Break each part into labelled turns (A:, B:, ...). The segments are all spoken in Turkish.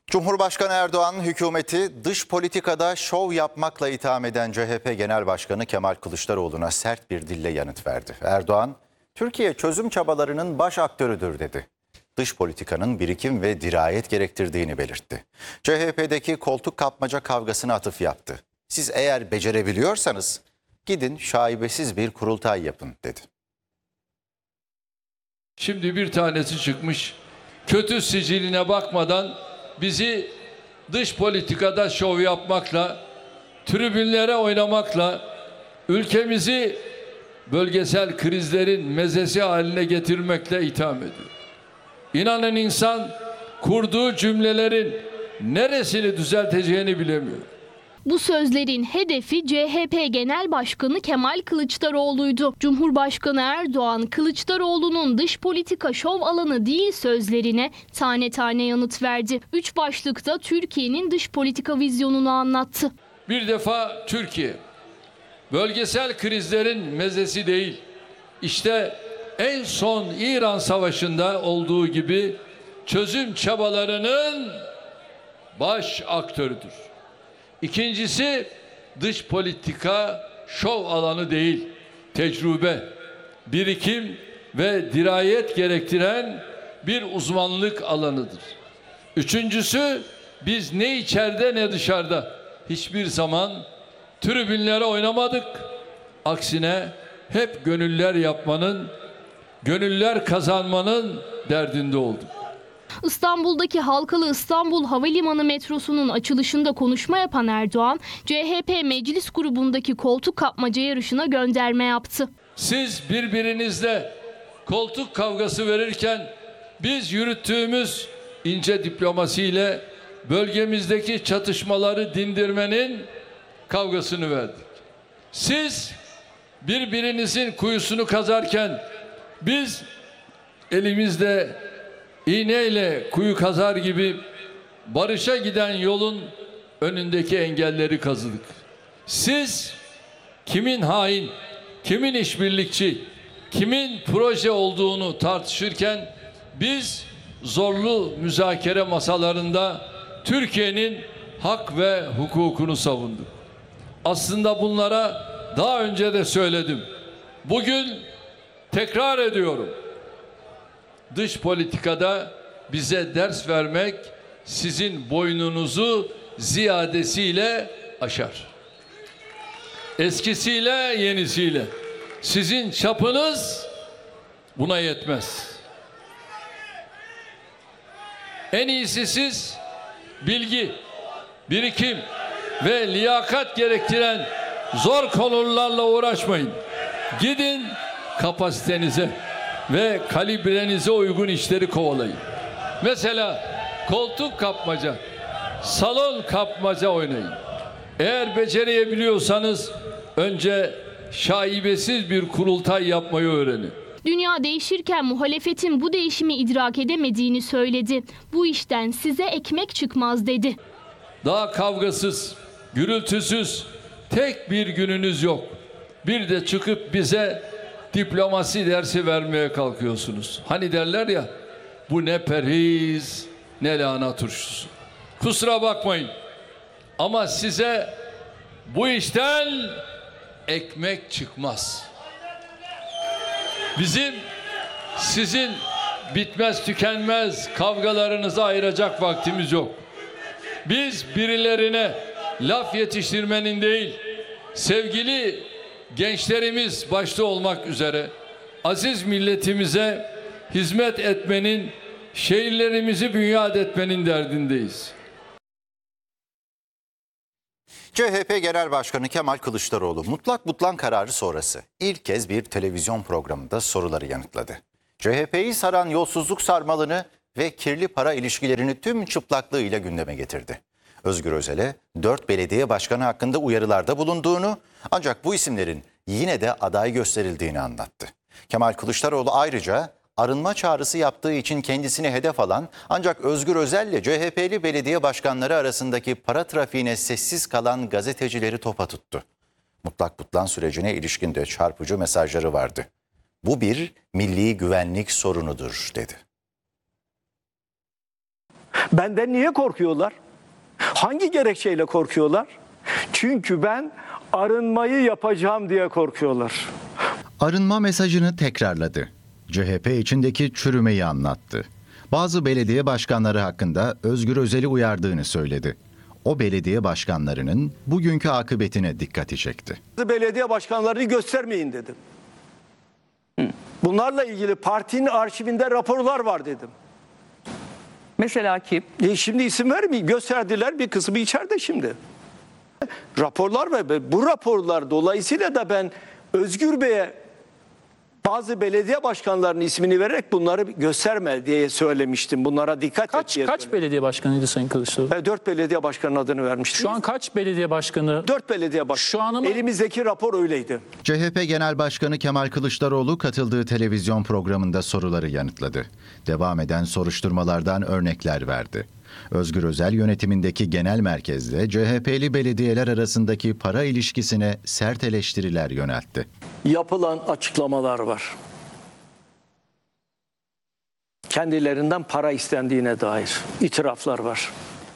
A: Cumhurbaşkanı Erdoğan hükümeti dış politikada şov yapmakla itham eden CHP Genel Başkanı Kemal Kılıçdaroğlu'na sert bir dille yanıt verdi. Erdoğan, Türkiye çözüm çabalarının baş aktörüdür dedi. Dış politikanın birikim ve dirayet gerektirdiğini belirtti. CHP'deki koltuk kapmaca kavgasına atıf yaptı. Siz eğer becerebiliyorsanız gidin şaibesiz bir kurultay yapın dedi.
B: Şimdi bir tanesi çıkmış, kötü siciline bakmadan bizi dış politikada şov yapmakla, tribünlere oynamakla, ülkemizi bölgesel krizlerin mezesi haline getirmekle itham ediyor. İnanın insan kurduğu cümlelerin neresini düzelteceğini bilemiyor.
C: Bu sözlerin hedefi CHP Genel Başkanı Kemal Kılıçdaroğlu'ydu. Cumhurbaşkanı Erdoğan, Kılıçdaroğlu'nun dış politika şov alanı değil sözlerine tane tane yanıt verdi. 3 başlıkta Türkiye'nin dış politika vizyonunu anlattı.
B: Bir defa Türkiye, bölgesel krizlerin mezesi değil, İşte en son İran Savaşı'nda olduğu gibi çözüm çabalarının baş aktörüdür. İkincisi, dış politika şov alanı değil, tecrübe, birikim ve dirayet gerektiren bir uzmanlık alanıdır. Üçüncüsü, biz ne içeride ne dışarıda hiçbir zaman tribünlere oynamadık. Aksine hep gönüller yapmanın, gönüller kazanmanın derdinde olduk.
C: İstanbul'daki Halkalı İstanbul Havalimanı metrosunun açılışında konuşma yapan Erdoğan, CHP meclis grubundaki koltuk kapmaca yarışına gönderme yaptı.
B: Siz birbirinizle koltuk kavgası verirken biz yürüttüğümüz ince diplomasiyle bölgemizdeki çatışmaları dindirmenin kavgasını verdik. Siz birbirinizin kuyusunu kazarken biz elimizde iğneyle kuyu kazar gibi barışa giden yolun önündeki engelleri kazıdık. Siz kimin hain, kimin işbirlikçi, kimin proje olduğunu tartışırken biz zorlu müzakere masalarında Türkiye'nin hak ve hukukunu savunduk. Aslında bunlara daha önce de söyledim. Bugün tekrar ediyorum. Dış politikada bize ders vermek sizin boynunuzu ziyadesiyle aşar. Eskisiyle yenisiyle. Sizin çapınız buna yetmez. En iyisi siz bilgi, birikim ve liyakat gerektiren zor konularla uğraşmayın. Gidin kapasitenize ve kalibrenize uygun işleri kovalayın. Mesela koltuk kapmaca, salon kapmaca oynayın. Eğer becerebiliyorsanız önce şaibesiz bir kurultay yapmayı öğrenin.
C: Dünya değişirken muhalefetin bu değişimi idrak edemediğini söyledi. Bu işten size ekmek çıkmaz dedi.
B: Daha kavgasız, gürültüsüz tek bir gününüz yok. Bir de çıkıp bize diplomasi dersi vermeye kalkıyorsunuz. Hani derler ya, bu ne perhiz ne lahana turşusu. Kusura bakmayın ama size bu işten ekmek çıkmaz. Bizim sizin bitmez tükenmez kavgalarınızı ayıracak vaktimiz yok. Biz birilerine laf yetiştirmenin değil, sevgili gençlerimiz başta olmak üzere aziz milletimize hizmet etmenin, şehirlerimizi bünyat etmenin derdindeyiz.
A: CHP Genel Başkanı Kemal Kılıçdaroğlu mutlak butlan kararı sonrası ilk kez bir televizyon programında soruları yanıtladı. CHP'yi saran yolsuzluk sarmalını ve kirli para ilişkilerini tüm çıplaklığıyla gündeme getirdi. Özgür Özel'e 4 belediye başkanı hakkında uyarılarda bulunduğunu, ancak bu isimlerin yine de aday gösterildiğini anlattı. Kemal Kılıçdaroğlu ayrıca arınma çağrısı yaptığı için kendisini hedef alan ancak Özgür Özel ile CHP'li belediye başkanları arasındaki para trafiğine sessiz kalan gazetecileri topa tuttu. Mutlak butlan sürecine ilişkin de çarpıcı mesajları vardı. Bu bir milli güvenlik sorunudur dedi.
D: Benden niye korkuyorlar? Hangi gerekçeyle korkuyorlar? Çünkü ben arınmayı yapacağım diye korkuyorlar.
A: Arınma mesajını tekrarladı. CHP içindeki çürümeyi anlattı. Bazı belediye başkanları hakkında Özgür Özel'i uyardığını söyledi. O belediye başkanlarının bugünkü akıbetine dikkati çekti.
D: Belediye başkanlarını göstermeyin dedim. Bunlarla ilgili partinin arşivinde raporlar var dedim.
E: Mesela kim?
D: Şimdi isim vermeyeyim. Gösterdiler, bir kısmı içeride şimdi. Raporlar var. Bu raporlar dolayısıyla da ben Özgür Bey'e bazı belediye başkanlarının ismini vererek bunları gösterme diye söylemiştim. Bunlara dikkat et diye.
F: Kaç belediye başkanıydı Sayın Kılıçdaroğlu?
D: 4 belediye başkanının adını vermiştim.
F: Şu an kaç belediye başkanı?
D: 4 belediye başkanı.
F: Şu an ama-
D: Elimizdeki rapor öyleydi.
A: CHP Genel Başkanı Kemal Kılıçdaroğlu katıldığı televizyon programında soruları yanıtladı. Devam eden soruşturmalardan örnekler verdi. Özgür Özel yönetimindeki genel merkezde CHP'li belediyeler arasındaki para ilişkisine sert eleştiriler yöneltti.
D: Yapılan açıklamalar var. Kendilerinden para istendiğine dair itiraflar var.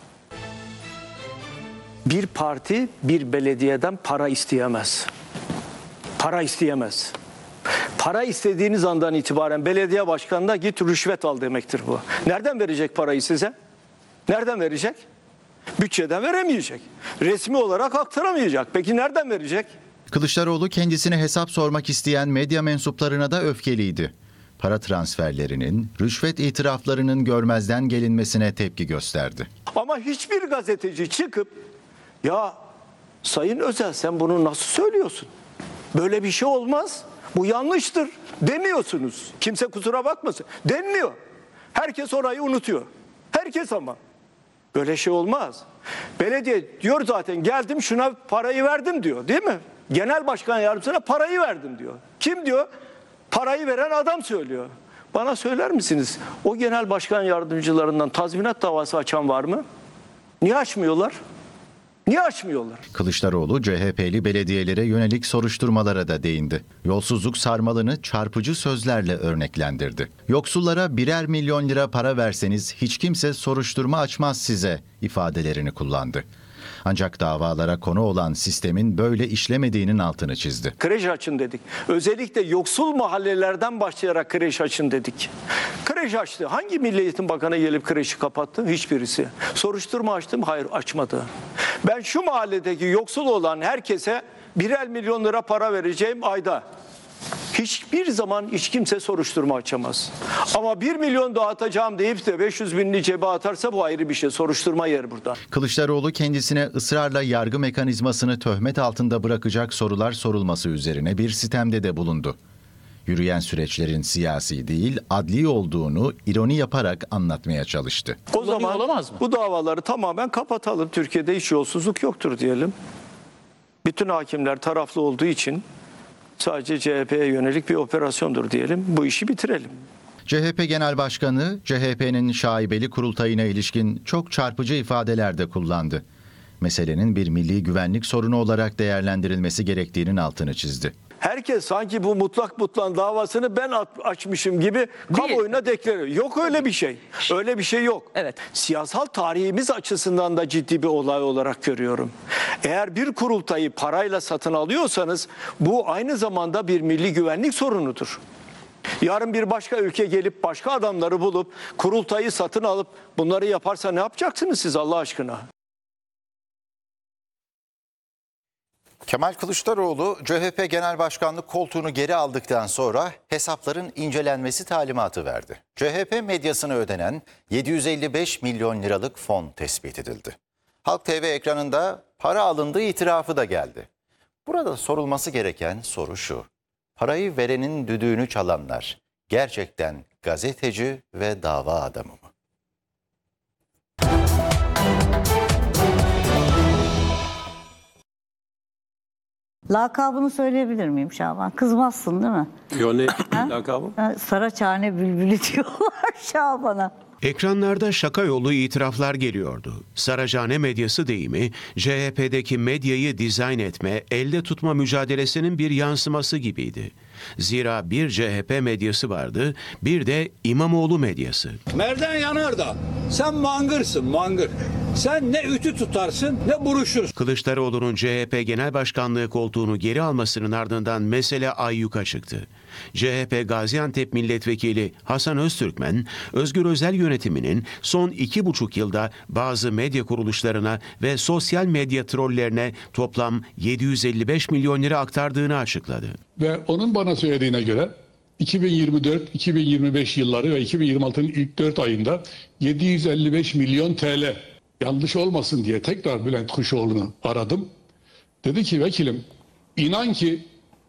D: Bir parti bir belediyeden para isteyemez. Para isteyemez. Para istediğiniz andan itibaren belediye başkanına git rüşvet al demektir bu. Nereden verecek parayı size? Nereden verecek? Bütçeden veremeyecek. Resmi olarak aktaramayacak. Peki nereden verecek?
A: Kılıçdaroğlu kendisine hesap sormak isteyen medya mensuplarına da öfkeliydi. Para transferlerinin, rüşvet itiraflarının görmezden gelinmesine tepki gösterdi.
D: Ama hiçbir gazeteci çıkıp ya Sayın Özel sen bunu nasıl söylüyorsun? Böyle bir şey olmaz. Bu yanlıştır demiyorsunuz. Kimse kusura bakmasın. Denmiyor. Herkes orayı unutuyor. Herkes ama. Böyle şey olmaz. Belediye diyor zaten geldim şuna parayı verdim diyor değil mi? Genel başkan yardımcısına parayı verdim diyor. Kim diyor? Parayı veren adam söylüyor. Bana söyler misiniz? O genel başkan yardımcılarından tazminat davası açan var mı? Niye açmıyorlar? Niye açmıyorlar?
A: Kılıçdaroğlu CHP'li belediyelere yönelik soruşturmalara da değindi. Yolsuzluk sarmalını çarpıcı sözlerle örneklendirdi. Yoksullara birer milyon lira para verseniz hiç kimse soruşturma açmaz size ifadelerini kullandı. Ancak davalara konu olan sistemin böyle işlemediğinin altını çizdi.
D: Kreş açın dedik. Özellikle yoksul mahallelerden başlayarak kreş açın dedik. Kreş açtı. Hangi Milli Eğitim Bakanı gelip kreşi kapattı? Hiçbirisi. Soruşturma açtım. Hayır açmadı. Ben şu mahalledeki yoksul olan herkese birer milyon lira para vereceğim ayda. Hiçbir zaman hiç kimse soruşturma açamaz. Ama 1 milyon dağıtacağım deyip de 500 binini cebe atarsa bu ayrı bir şey. Soruşturma yer burada.
A: Kılıçdaroğlu kendisine ısrarla yargı mekanizmasını töhmet altında bırakacak sorular sorulması üzerine bir sitemde de bulundu. Yürüyen süreçlerin siyasi değil, adli olduğunu ironi yaparak anlatmaya çalıştı.
D: O zaman
F: olamaz mı?
D: bu davaları tamamen kapatalım. Türkiye'de hiç yolsuzluk yoktur diyelim. Bütün hakimler taraflı olduğu için sadece CHP'ye yönelik bir operasyondur diyelim. Bu işi bitirelim.
A: CHP Genel Başkanı, CHP'nin şaibeli kurultayına ilişkin çok çarpıcı ifadeler de kullandı. Meselenin bir milli güvenlik sorunu olarak değerlendirilmesi gerektiğinin altını çizdi.
D: Herkes sanki bu mutlak davasını ben açmışım gibi kamuoyuna deklare. Yok öyle bir şey. Öyle bir şey yok.
E: Evet.
D: Siyasal tarihimiz açısından da ciddi bir olay olarak görüyorum. Eğer bir kurultayı parayla satın alıyorsanız bu aynı zamanda bir milli güvenlik sorunudur. Yarın bir başka ülke gelip başka adamları bulup kurultayı satın alıp bunları yaparsa ne yapacaksınız siz Allah aşkına?
A: Kemal Kılıçdaroğlu, CHP Genel Başkanlık koltuğunu geri aldıktan sonra hesapların incelenmesi talimatı verdi. CHP medyasına ödenen 755 milyon liralık fon tespit edildi. Halk TV ekranında para alındığı itirafı da geldi. Burada sorulması gereken soru şu: parayı verenin düdüğünü çalanlar gerçekten gazeteci ve dava adamı mı?
G: Lakabını söyleyebilir miyim Şaban? Kızmazsın değil mi?
H: Yo, ne lakabı?
G: Saraçhane bülbülü diyorlar Şaban'a.
I: Ekranlarda şaka yolu itiraflar geliyordu. Saraçhane medyası deyimi, CHP'deki medyayı dizayn etme, elde tutma mücadelesinin bir yansıması gibiydi. Zira bir CHP medyası vardı, bir de İmamoğlu medyası.
H: Merdan Yanardağ, sen mangırsın mangır. Sen ne ütü tutarsın ne buruşursun.
I: Kılıçdaroğlu'nun CHP Genel Başkanlığı koltuğunu geri almasının ardından mesele ayyuka çıktı. CHP Gaziantep Milletvekili Hasan Öztürkmen, Özgür Özel yönetiminin son 2,5 yılda bazı medya kuruluşlarına ve sosyal medya trollerine toplam 755 milyon lira aktardığını açıkladı.
J: Ve onun bana söylediğine göre 2024-2025 yılları ve 2026'nın ilk 4 ayında 755 milyon TL, yanlış olmasın diye tekrar Bülent Kuşoğlu'nu aradım. Dedi ki vekilim, inan ki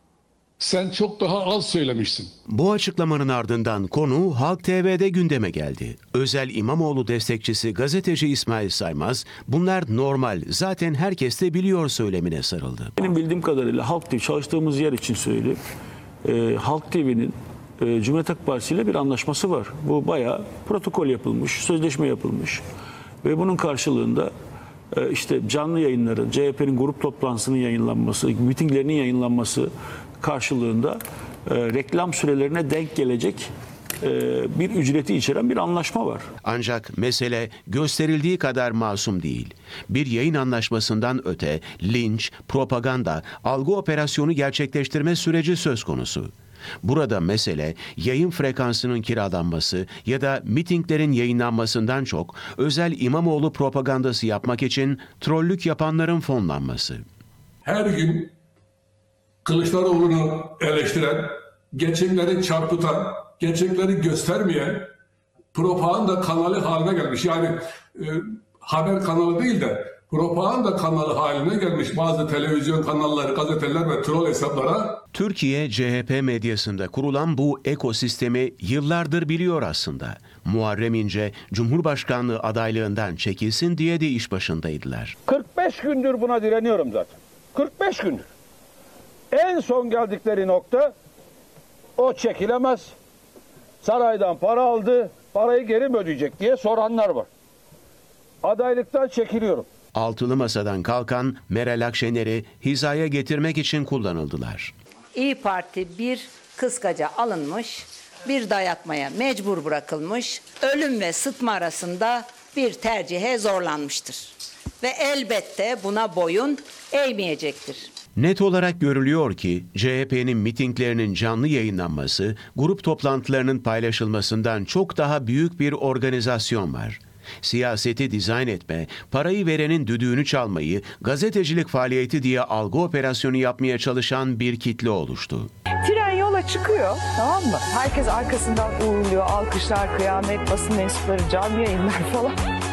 J: sen çok daha az söylemişsin.
I: Bu açıklamanın ardından konu Halk TV'de gündeme geldi. Özel İmamoğlu destekçisi gazeteci İsmail Saymaz, bunlar normal, zaten herkes de biliyor söylemine sarıldı.
K: Benim bildiğim kadarıyla Halk TV, çalıştığımız yer için söyleyeyim. Halk TV'nin Cumhuriyet Halk Partisi ile bir anlaşması var. Bu bayağı protokol yapılmış, sözleşme yapılmış. Ve bunun karşılığında işte canlı yayınların, CHP'nin grup toplantısının yayınlanması, mitinglerinin yayınlanması karşılığında reklam sürelerine denk gelecek bir ücreti içeren bir anlaşma var.
I: Ancak mesele gösterildiği kadar masum değil. Bir yayın anlaşmasından öte linç, propaganda, algı operasyonu gerçekleştirme süreci söz konusu. Burada mesele yayın frekansının kiralanması ya da mitinglerin yayınlanmasından çok özel İmamoğlu propagandası yapmak için trollük yapanların fonlanması.
J: Her gün Kılıçdaroğlu'nu eleştiren, gerçekleri çarpıtan, gerçekleri göstermeyen propaganda kanalı haline gelmiş. Yani haber kanalı değil de propaganda kanalı haline gelmiş bazı televizyon kanalları, gazeteler ve troll hesaplara.
I: Türkiye CHP medyasında kurulan bu ekosistemi yıllardır biliyor aslında. Muharrem İnce, Cumhurbaşkanlığı adaylığından çekilsin diye de iş başındaydılar.
H: 45 gündür buna direniyorum zaten. 45 gündür. En son geldikleri nokta o çekilemez. Saraydan para aldı, parayı geri mi ödeyecek diye soranlar var. Adaylıktan çekiliyorum.
I: Altılı Masa'dan kalkan Meral Akşener'i hizaya getirmek için kullanıldılar.
L: İYİ Parti bir kıskaca alınmış, bir dayatmaya mecbur bırakılmış, ölüm ve sıtma arasında bir tercihe zorlanmıştır. Ve elbette buna boyun eğmeyecektir.
I: Net olarak görülüyor ki CHP'nin mitinglerinin canlı yayınlanması, grup toplantılarının paylaşılmasından çok daha büyük bir organizasyon var. Siyaseti dizayn etme, parayı verenin düdüğünü çalmayı, gazetecilik faaliyeti diye algı operasyonu yapmaya çalışan bir kitle oluştu.
E: Tren yola çıkıyor, tamam mı? Herkes arkasından uğurluyor, alkışlar, kıyamet, basın mensupları, canlı yayınlar falan.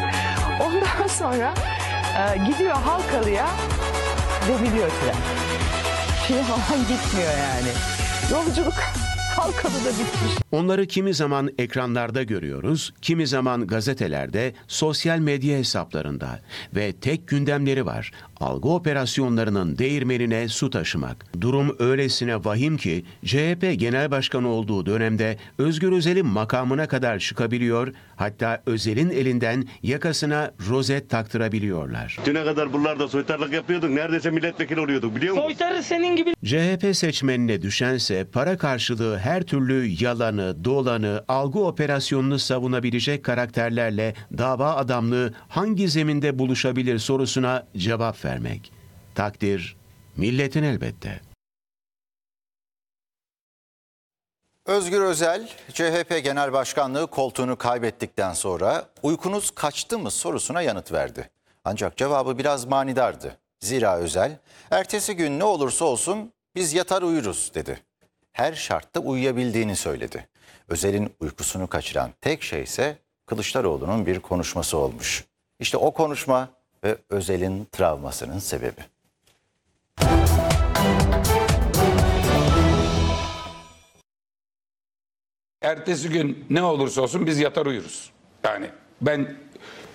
E: Ondan sonra gidiyor Halkalı'ya, devriliyor tren. Şey falan gitmiyor yani. Yolculuk Halkalı'da bitmiş.
I: Onları kimi zaman ekranlarda görüyoruz, kimi zaman gazetelerde, sosyal medya hesaplarında ve tek gündemleri var. Algı operasyonlarının değirmenine su taşımak. Durum öylesine vahim ki CHP Genel Başkanı olduğu dönemde Özgür Özel'in makamına kadar çıkabiliyor, hatta Özel'in elinden yakasına rozet taktırabiliyorlar.
M: Düne kadar buralarda soytarlık yapıyorduk, neredeyse milletvekili oluyorduk biliyor musun?
E: Soytarı senin gibi.
I: CHP seçmenine düşense para karşılığı her türlü yalanı, dolanı, algı operasyonunu savunabilecek karakterlerle dava adamlığı hangi zeminde buluşabilir sorusuna cevap vermek. Takdir milletin elbette.
A: Özgür Özel, CHP Genel Başkanlığı koltuğunu kaybettikten sonra uykunuz kaçtı mı sorusuna yanıt verdi. Ancak cevabı biraz manidardı. Zira Özel, ertesi gün ne olursa olsun biz yatar uyuruz dedi. Her şartta uyuyabildiğini söyledi. Özel'in uykusunu kaçıran tek şey ise Kılıçdaroğlu'nun bir konuşması olmuş. İşte o konuşma ve Özel'in travmasının sebebi.
N: Ertesi gün ne olursa olsun biz yatar uyuruz. Yani ben